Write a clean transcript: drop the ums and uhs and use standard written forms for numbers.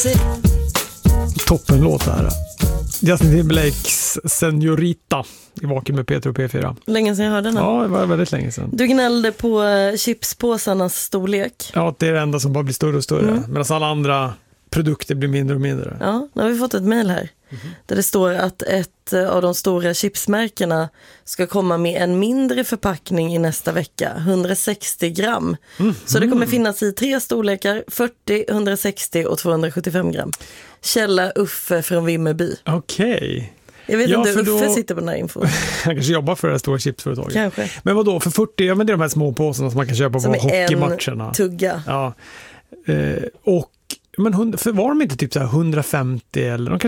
Toppenlåt här. Justin Timberlakes Senorita i Vaken med Peter och P4. Länge sedan jag hörde den. Ja, det var väldigt länge sedan. Du gnällde på chipspåsarnas storlek. Ja, det är det enda som bara blir större och större. Medan alla andra produkter blir mindre och mindre. Ja, nu har vi fått ett mejl här. Där det står att ett av de stora chipsmärkena ska komma med en mindre förpackning i nästa vecka. 160 gram. Så det kommer finnas i 3 storlekar. 40, 160 och 275 gram. Källa Uffe från Vimmerby. Okej. Jag vet inte, för Uffe sitter på den här info. Han kanske jobbar för det här stora chipsföretaget. Kanske. Men vadå, för 40, ja men det är de här små påsarna som man kan köpa som på hockeymatcherna. En tugga. Ja. Och men för var de inte typ så här 150 eller de kanske